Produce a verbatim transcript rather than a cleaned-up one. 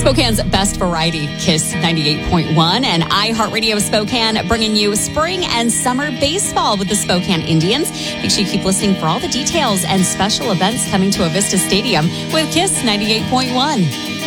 Spokane's best variety, Kiss ninety-eight point one and iHeartRadio Spokane, bringing you spring and summer baseball with the Spokane Indians. Make sure you keep listening for all the details and special events coming to Avista Stadium with Kiss ninety-eight point one.